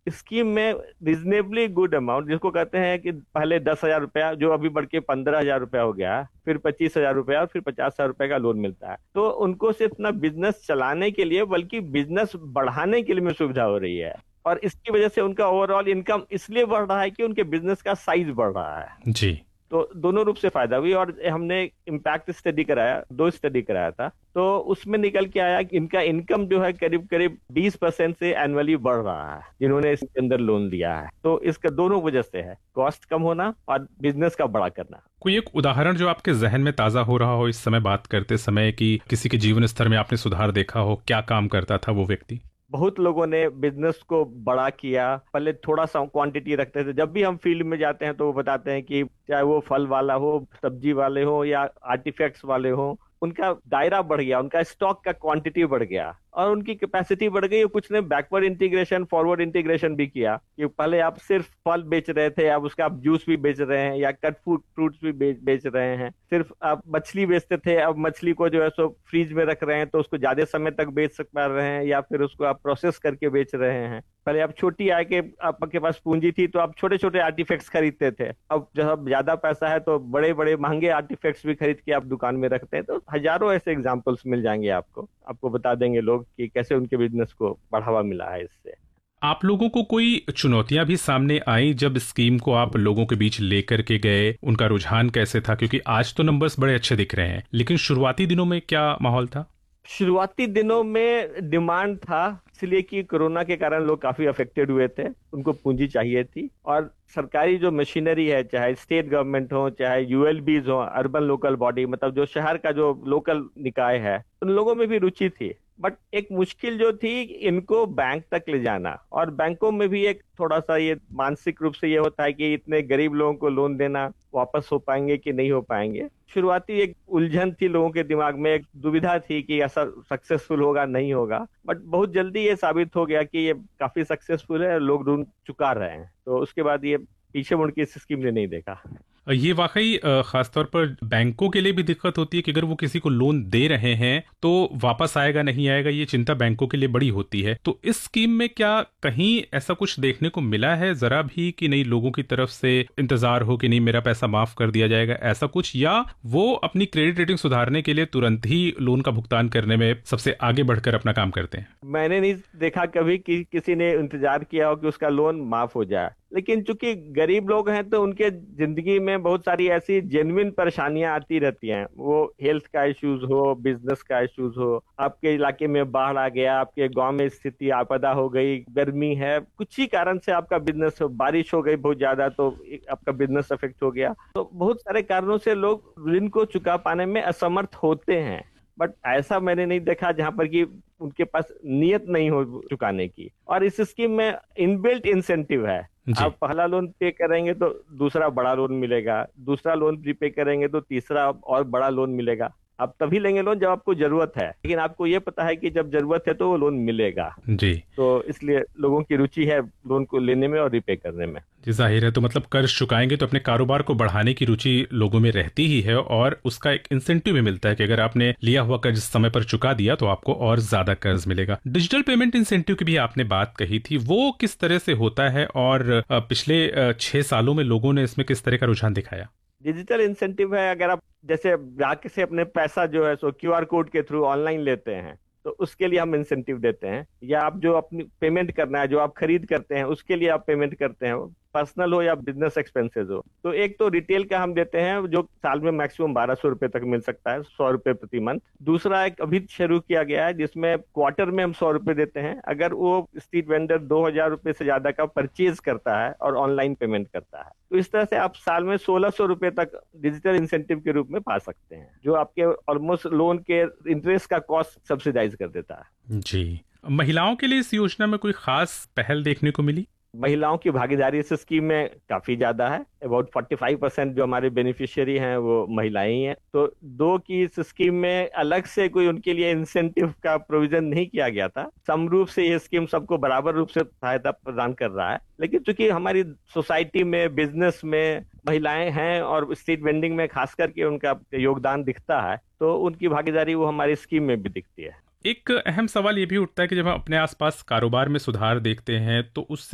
Scheme में reasonably good amount, जिसको कहते हैं कि पहले 10,000 रुपया जो अभी बढ़ के 15,000 रुपया हो गया, फिर 25,000 रुपया और फिर 50,000 रुपये का लोन मिलता है। तो उनको सिर्फ अपना बिजनेस चलाने के लिए बल्कि बिजनेस बढ़ाने के लिए में सुविधा हो रही है। और इसकी वजह से उनका ओवरऑल इनकम इसलिए बढ़ रहा है कि उनके बिजनेस का साइज बढ़ रहा है। जी। तो दोनों रूप से फायदा हुई। और हमने इम्पैक्ट स्टडी कराया, 2 स्टडी कराया था, तो उसमें निकल के आया कि इनका इनकम जो है करीब करीब 20% से एनुअली बढ़ रहा है जिन्होंने इसके अंदर लोन लिया है। तो इसका दोनों वजह से है, कॉस्ट कम होना और बिजनेस का बड़ा करना। कोई एक उदाहरण जो आपके जहन में ताजा हो रहा हो इस समय बात करते समय, कि किसी के जीवन स्तर में आपने सुधार देखा हो, क्या काम करता था वो व्यक्ति? बहुत लोगों ने बिजनेस को बड़ा किया। पहले थोड़ा सा क्वांटिटी रखते थे, जब भी हम फील्ड में जाते हैं तो वो बताते हैं कि चाहे वो फल वाला हो, सब्जी वाले हो या आर्टिफैक्ट्स वाले हो, उनका दायरा बढ़ गया, उनका स्टॉक का क्वांटिटी बढ़ गया और उनकी कैपेसिटी बढ़ गई। कुछ ने बैकवर्ड इंटीग्रेशन, फॉरवर्ड इंटीग्रेशन भी किया कि पहले आप सिर्फ फल बेच रहे थे, अब उसका आप जूस भी बेच रहे हैं या कट फ्रूट्स भी बेच रहे हैं। सिर्फ आप मछली बेचते थे, अब मछली को जो है सो फ्रीज में रख रहे हैं तो उसको ज्यादा समय तक बेच सक पा रहे हैं, या फिर उसको आप प्रोसेस करके बेच रहे हैं। पहले आप छोटी आय के आपके पास पूंजी थी तो आप छोटे छोटे आर्टिफैक्ट्स खरीदते थे, अब जब ज्यादा पैसा है तो बड़े बड़े महंगे आर्टिफैक्ट्स भी खरीद के आप दुकान में रखते हैं। तो हजारों ऐसे एग्जांपल्स मिल जाएंगे आपको, आपको बता देंगे लोग कि कैसे उनके बिजनेस को बढ़ावा मिला है इससे। आप लोगों को कोई चुनौतियां भी सामने आई जब स्कीम को आप लोगों के बीच लेकर के गए? उनका रुझान कैसे था? क्योंकि आज तो नंबर्स बड़े अच्छे दिख रहे हैं, लेकिन शुरुआती दिनों में क्या माहौल था? शुरुआती दिनों में डिमांड था, इसलिए कि कोरोना के कारण लोग काफी अफेक्टेड हुए थे, उनको पूंजी चाहिए थी। और सरकारी जो मशीनरी है, चाहे स्टेट गवर्नमेंट हो, चाहे यूएलबीज हो, अर्बन लोकल बॉडी, मतलब जो शहर का जो लोकल निकाय है, उन लोगों में भी रुचि थी। बट एक मुश्किल जो थी इनको बैंक तक ले जाना, और बैंकों में भी एक थोड़ा सा ये मानसिक रूप से ये होता है कि इतने गरीब लोगों को लोन देना, वापस हो पाएंगे कि नहीं हो पाएंगे। शुरुआती एक उलझन थी लोगों के दिमाग में, एक दुविधा थी कि ऐसा सक्सेसफुल होगा नहीं होगा। बट बहुत जल्दी ये साबित हो गया कि ये काफी सक्सेसफुल है, लोग ऋण चुका रहे हैं। तो उसके बाद ये पीछे मुड़ के इस स्कीम ने नहीं देखा। ये वाकई खासतौर पर बैंकों के लिए भी दिक्कत होती है कि अगर वो किसी को लोन दे रहे हैं तो वापस आएगा नहीं आएगा, ये चिंता बैंकों के लिए बड़ी होती है। तो इस स्कीम में क्या कहीं ऐसा कुछ देखने को मिला है जरा भी, कि नहीं लोगों की तरफ से इंतजार हो कि नहीं मेरा पैसा माफ कर दिया जाएगा, ऐसा कुछ? या वो अपनी क्रेडिट रेटिंग सुधारने के लिए तुरंत ही लोन का भुगतान करने में सबसे आगे बढ़कर अपना काम करते हैं? मैंने नहीं देखा कभी कि किसी ने इंतजार किया हो कि उसका लोन माफ हो जाए। लेकिन चूंकि गरीब लोग हैं तो उनके जिंदगी में बहुत सारी ऐसी जेन्युइन परेशानियां आती रहती हैं। वो हेल्थ का इश्यूज हो, बिजनेस का इश्यूज हो, आपके इलाके में बाढ़ आ गया, आपके गांव में स्थिति आपदा हो गई, गर्मी है, कुछ ही कारण से आपका बिजनेस, बारिश हो गई बहुत ज्यादा तो आपका बिजनेस अफेक्ट हो गया। तो बहुत सारे कारणों से लोग ऋण को चुका पाने में असमर्थ होते हैं। बट ऐसा मैंने नहीं देखा जहां पर कि उनके पास नियत नहीं हो चुकाने की। और इस स्कीम में इनबिल्ट इंसेंटिव है, जी। आप पहला लोन पे करेंगे तो दूसरा बड़ा लोन मिलेगा, दूसरा लोन प्रीपे करेंगे तो तीसरा और बड़ा लोन मिलेगा। आप तभी लेंगे लोन जब आपको जरूरत है, लेकिन आपको ये पता है कि जब जरूरत है तो वो लोन मिलेगा। जी। तो इसलिए लोगों की रुचि है लोन को लेने में और रिपे करने में। जी, जाहिर है। तो मतलब कर्ज चुकाएंगे तो अपने कारोबार को बढ़ाने की रुचि लोगों में रहती ही है, और उसका एक इंसेंटिव भी मिलता है कि अगर आपने लिया हुआ कर्ज समय पर चुका दिया तो आपको और ज्यादा कर्ज मिलेगा। डिजिटल पेमेंट इंसेंटिव की भी आपने बात कही थी, वो किस तरह से होता है और पिछले 6 सालों में लोगों ने इसमें किस तरह का रुझान दिखाया? डिजिटल इंसेंटिव है, अगर आप जैसे ग्राहक से अपने पैसा जो है सो क्यूआर कोड के थ्रू ऑनलाइन लेते हैं तो उसके लिए हम इंसेंटिव देते हैं। या आप जो अपनी पेमेंट करना है, जो आप खरीद करते हैं उसके लिए आप पेमेंट करते हैं, पर्सनल हो या बिजनेस एक्सपेंसेस हो। तो एक तो रिटेल का हम देते हैं जो साल में मैक्सिमम 1,200 रुपए तक मिल सकता है, 100 रुपए प्रति मंथ। दूसरा एक अभी शुरू किया गया है जिसमें क्वार्टर में हम 100 रुपए देते हैं अगर वो स्ट्रीट वेंडर 2,000 रुपए से ज्यादा का परचेज करता है और ऑनलाइन पेमेंट करता है। तो इस तरह से आप साल में 1,600 रुपए तक डिजिटल इंसेंटिव के रूप में पा सकते हैं, जो आपके ऑलमोस्ट लोन के इंटरेस्ट का कॉस्ट सब्सिडाइज कर देता है। जी। महिलाओं के लिए इस योजना में कोई खास पहल देखने को मिली? महिलाओं की भागीदारी इस स्कीम में काफी ज्यादा है। अबाउट 45% जो हमारे बेनिफिशियरी हैं वो महिलाएं ही हैं। तो दो की इस स्कीम में अलग से कोई उनके लिए इंसेंटिव का प्रोविजन नहीं किया गया था। समरूप से ये स्कीम सबको बराबर रूप से सहायता प्रदान कर रहा है। लेकिन चूंकि हमारी सोसाइटी में, बिजनेस में महिलाएं हैं और स्ट्रीट वेंडिंग में खास करके उनका योगदान दिखता है, तो उनकी भागीदारी वो हमारी स्कीम में भी दिखती है। एक अहम सवाल ये भी उठता है कि जब हम अपने आसपास कारोबार में सुधार देखते हैं तो उससे